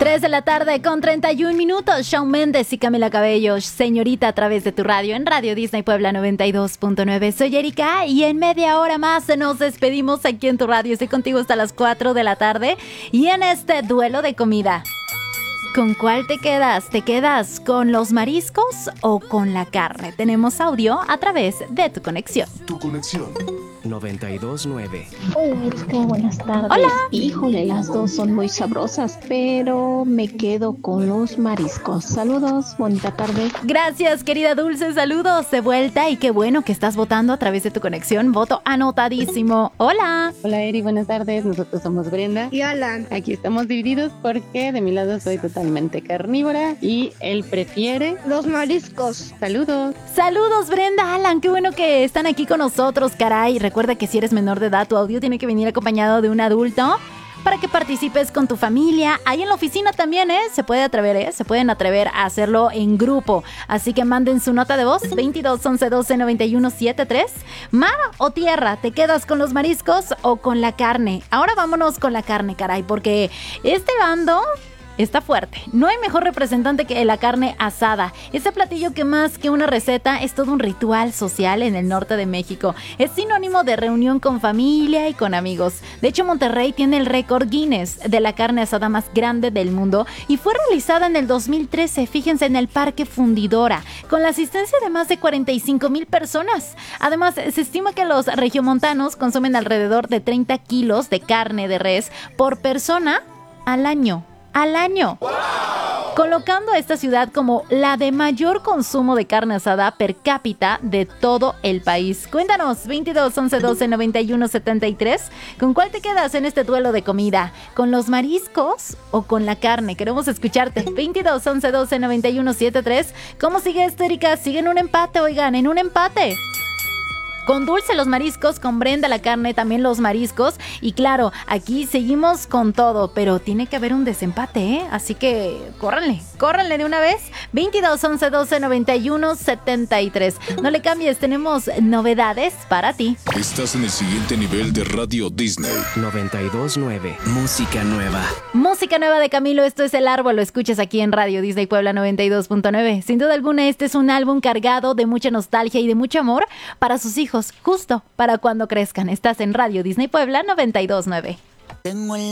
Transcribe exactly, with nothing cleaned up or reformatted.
tres de la tarde con treinta y un minutos. Shawn Mendes y Camila Cabello, Señorita, a través de tu radio, en Radio Disney Puebla noventa y dos punto nueve. Soy Erika y en media hora más nos despedimos aquí en tu radio. Estoy contigo hasta las cuatro de la tarde y en este duelo de comida. ¿Con cuál te quedas? ¿Te quedas con los mariscos o con la carne? Tenemos audio a través de tu conexión. Tu conexión. noventa y dos punto nueve. Hola, Erika, buenas tardes. Hola. Híjole, las dos son muy sabrosas, pero me quedo con los mariscos. Saludos, bonita tarde. Gracias, querida Dulce, saludos de vuelta y qué bueno que estás votando a través de tu conexión. Voto anotadísimo. Hola. Hola Eri, buenas tardes. Nosotros somos Brenda y Alan. Aquí estamos divididos porque de mi lado soy totalmente carnívora y él prefiere los mariscos. Saludos. Saludos, Brenda, Alan, qué bueno que están aquí con nosotros, caray. Recuerda que si eres menor de edad, tu audio tiene que venir acompañado de un adulto para que participes con tu familia. Ahí en la oficina también, ¿eh? Se puede atrever, ¿eh? Se pueden atrever a hacerlo en grupo. Así que manden su nota de voz, veintidós, once, doce, noventa y uno, setenta y tres. Mar o tierra, ¿te quedas con los mariscos o con la carne? Ahora vámonos con la carne, caray, porque este bando está fuerte. No hay mejor representante que la carne asada. Este platillo que más que una receta es todo un ritual social en el norte de México. Es sinónimo de reunión con familia y con amigos. De hecho, Monterrey tiene el récord Guinness de la carne asada más grande del mundo y fue realizada en el dos mil trece, fíjense, en el Parque Fundidora, con la asistencia de más de cuarenta y cinco mil personas. Además, se estima que los regiomontanos consumen alrededor de treinta kilos de carne de res por persona al año. al año, ¡wow!, colocando a esta ciudad como la de mayor consumo de carne asada per cápita de todo el país. Cuéntanos, veintidós, once, doce, noventa y uno, setenta y tres, ¿con cuál te quedas en este duelo de comida? ¿Con los mariscos o con la carne? Queremos escucharte. veintidós, once, doce, noventa y uno, setenta y tres. ¿Cómo sigue esto, Erika? Sigue en un empate, oigan, en un empate. Con Dulce los mariscos, con Brenda la carne, también los mariscos. Y claro, aquí seguimos con todo, pero tiene que haber un desempate, ¿eh? Así que córranle, córranle de una vez. veintidós, once, doce, noventa y uno, setenta y tres. No le cambies, tenemos novedades para ti. Estás en el siguiente nivel de Radio Disney. noventa y dos punto nueve. Música nueva. Música nueva de Camilo, esto es El Árbol, lo escuchas aquí en Radio Disney Puebla noventa y dos punto nueve. Sin duda alguna, este es un álbum cargado de mucha nostalgia y de mucho amor para sus hijos, justo para cuando crezcan. Estás en Radio Disney Puebla noventa y dos punto nueve. Tengo el